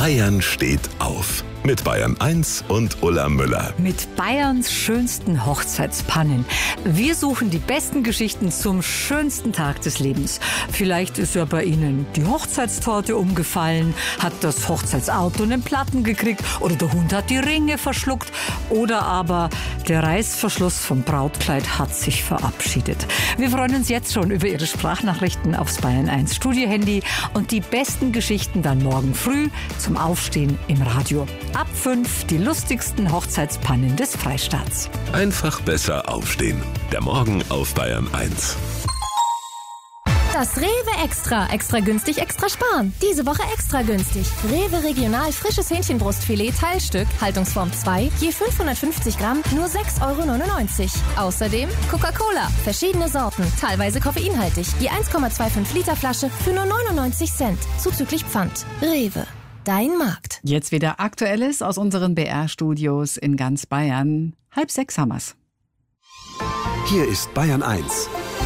Bayern steht auf. Mit Bayern 1 und Ulla Müller. Mit Bayerns schönsten Hochzeitspannen. Wir suchen die besten Geschichten zum schönsten Tag des Lebens. Vielleicht ist ja bei Ihnen die Hochzeitstorte umgefallen, hat das Hochzeitsauto einen Platten gekriegt oder der Hund hat die Ringe verschluckt oder aber der Reißverschluss vom Brautkleid hat sich verabschiedet. Wir freuen uns jetzt schon über Ihre Sprachnachrichten aufs Bayern 1 Studiohandy und die besten Geschichten dann morgen früh zum Aufstehen im Radio. Ab 5 die lustigsten Hochzeitspannen des Freistaats. Einfach besser aufstehen. Der Morgen auf Bayern 1. Das Rewe Extra. Extra günstig, extra sparen. Diese Woche extra günstig. Rewe Regional frisches Hähnchenbrustfilet Teilstück, Haltungsform 2, je 550 Gramm, nur 6,99 €. Außerdem Coca-Cola, verschiedene Sorten, teilweise koffeinhaltig. Je 1,25 Liter Flasche für nur 99 Cent, zuzüglich Pfand. Rewe. Dein Markt. Jetzt wieder Aktuelles aus unseren BR-Studios in ganz Bayern. 5:30 haben wir's. Hier ist Bayern 1.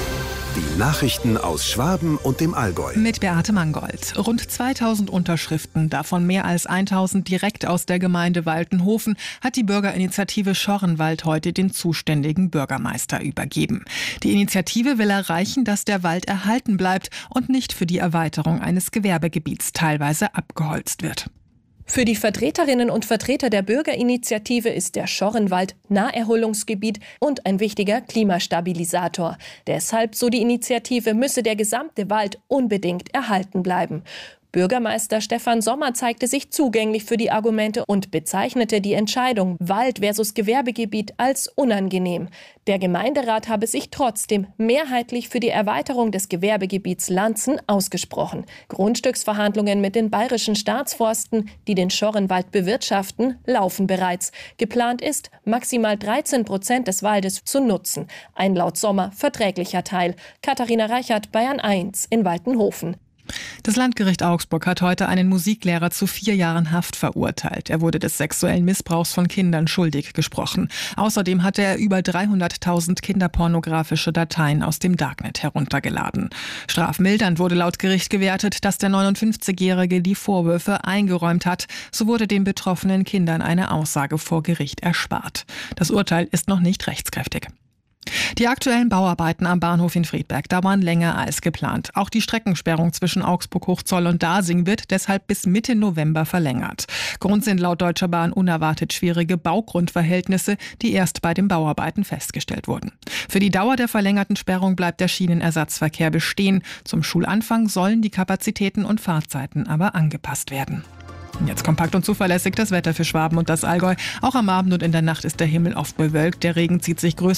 Die Nachrichten aus Schwaben und dem Allgäu. Mit Beate Mangold. Rund 2000 Unterschriften, davon mehr als 1000 direkt aus der Gemeinde Waltenhofen, hat die Bürgerinitiative Schorrenwald heute den zuständigen Bürgermeister übergeben. Die Initiative will erreichen, dass der Wald erhalten bleibt und nicht für die Erweiterung eines Gewerbegebiets teilweise abgeholzt wird. Für die Vertreterinnen und Vertreter der Bürgerinitiative ist der Schorrenwald Naherholungsgebiet und ein wichtiger Klimastabilisator. Deshalb, so die Initiative, müsse der gesamte Wald unbedingt erhalten bleiben. Bürgermeister Stefan Sommer zeigte sich zugänglich für die Argumente und bezeichnete die Entscheidung Wald versus Gewerbegebiet als unangenehm. Der Gemeinderat habe sich trotzdem mehrheitlich für die Erweiterung des Gewerbegebiets Lanzen ausgesprochen. Grundstücksverhandlungen mit den bayerischen Staatsforsten, die den Schorrenwald bewirtschaften, laufen bereits. Geplant ist, maximal 13% des Waldes zu nutzen. Ein laut Sommer verträglicher Teil. Katharina Reichert, Bayern 1 in Waltenhofen. Das Landgericht Augsburg hat heute einen Musiklehrer zu 4 Jahren Haft verurteilt. Er wurde des sexuellen Missbrauchs von Kindern schuldig gesprochen. Außerdem hatte er über 300.000 kinderpornografische Dateien aus dem Darknet heruntergeladen. Strafmildernd wurde laut Gericht gewertet, dass der 59-Jährige die Vorwürfe eingeräumt hat. So wurde den betroffenen Kindern eine Aussage vor Gericht erspart. Das Urteil ist noch nicht rechtskräftig. Die aktuellen Bauarbeiten am Bahnhof in Friedberg dauern länger als geplant. Auch die Streckensperrung zwischen Augsburg-Hochzoll und Dasing wird deshalb bis Mitte November verlängert. Grund sind laut Deutscher Bahn unerwartet schwierige Baugrundverhältnisse, die erst bei den Bauarbeiten festgestellt wurden. Für die Dauer der verlängerten Sperrung bleibt der Schienenersatzverkehr bestehen. Zum Schulanfang sollen die Kapazitäten und Fahrzeiten aber angepasst werden. Jetzt kompakt und zuverlässig das Wetter für Schwaben und das Allgäu. Auch am Abend und in der Nacht ist der Himmel oft bewölkt. Der Regen zieht sich größtenteils